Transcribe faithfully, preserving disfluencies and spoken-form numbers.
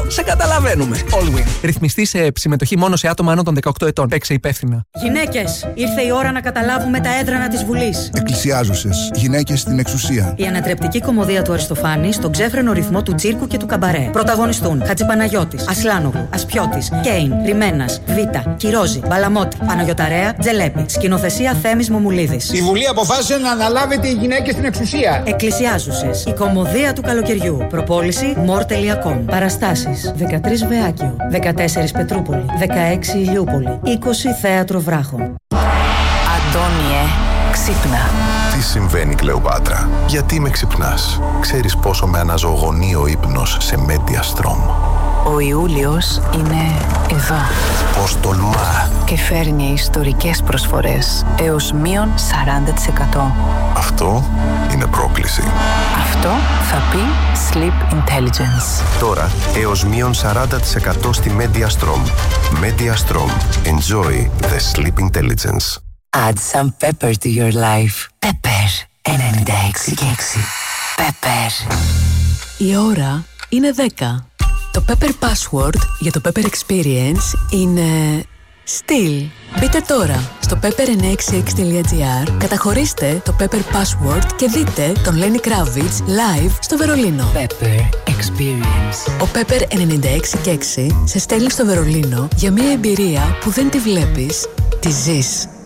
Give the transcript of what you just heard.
σε καταλαβαίνουμε. Allwyn. Ρυθμιστή σε συμμετοχή μόνο σε άτομα άνω των δεκαοκτώ ετών. Παίξε υπεύθυνα. Γυναίκες, ήρθε η ώρα να καταλάβουμε τα έδρανα της Βουλής. Εκκλησιάζουσες. Γυναίκες στην εξουσία. Η ανατρεπτική κωμωδία του Αριστοφάνη στον ξέφρενο ρυθμό του τσίρκου και του καμπαρέ. Πρωταγωνιστούν Χατζηπαναγιώτης, Ασλάνογλου, Ασπιώτης, Κέιν, Ριμένας, Βίτα, Κυρόζη, Μπαλαμότη, Παναγιωταρέα, Τζελέπη. Σκηνοθεσία Θέμης Μομουλίδης. Η Βουλή αποφάσισε να αναλάβετε οι γυναίκες στην εξουσία. Εκκλησιάζουσες. Η κωμωδία του καλοκαιριού. Προπόληση μορ τελεία κομ. Παραστάσεις δεκατρείς Βεάκιο, δεκατέσσερα Πετρούπολη, δεκαέξι Ηλιούπολη, είκοσι Θέατρο Βράχων. Αντώνιε, ξύπνα. Τι συμβαίνει, Κλεοπάτρα? Γιατί με ξυπνάς? Ξέρεις πόσο με αναζωογονεί ο ύπνος σε Mediastrom. Ο Ιούλιος είναι εδώ. Πώς τολμά. Και φέρνει ιστορικές προσφορές έως μείον σαράντα τοις εκατό. Αυτό είναι πρόκληση. Αυτό θα πει Sleep Intelligence. Τώρα έως μείον σαράντα τοις εκατό στη Mediastrom. Mediastrom. Enjoy the Sleep Intelligence. Add some pepper to your life. Pepper ενενήντα έξι και έξι. Pepper. Η ώρα είναι δέκα. Το Pepper Password για το Pepper Experience είναι Still. Μπείτε τώρα στο pepper εννιακόσια εξήντα έξι τελεία gr, καταχωρήστε το Pepper Password και δείτε τον Lenny Kravitz live στο Βερολίνο. Pepper Experience. Ο Pepper ενενήντα έξι και έξι σε στέλνει στο Βερολίνο για μια εμπειρία που δεν τη βλέπεις, τη ζεις.